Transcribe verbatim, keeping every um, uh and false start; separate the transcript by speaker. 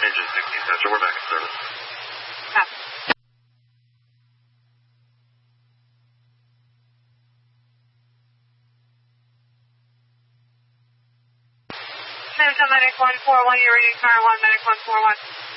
Speaker 1: Engine sixteen, Central, we're back in service.
Speaker 2: Copy. Central Medic one four one, you're reading car one, Medic one four one.